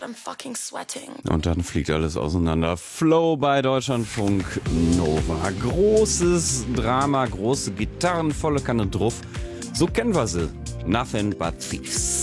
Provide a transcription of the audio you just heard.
I'm fucking sweating. Und dann fliegt alles auseinander. Flow bei Deutschlandfunk Nova. Großes Drama, große Gitarren, volle Kanne drauf. So kennen wir sie. Nothing but Thieves.